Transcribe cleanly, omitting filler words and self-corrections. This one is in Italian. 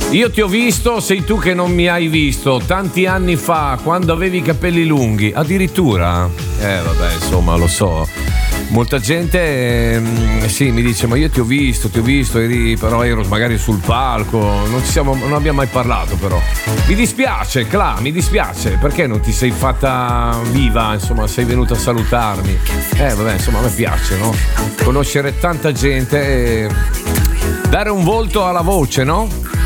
Io ti ho visto, sei tu che non mi hai visto tanti anni fa, quando avevi i capelli lunghi, addirittura. Vabbè, insomma, lo so. Molta gente sì, mi dice: ma io ti ho visto, però ero magari sul palco, non abbiamo mai parlato. Però mi dispiace, Cla, mi dispiace, perché non ti sei fatta viva, insomma, sei venuta a salutarmi. Vabbè, insomma, a me piace, no? Conoscere tanta gente e dare un volto alla voce, no?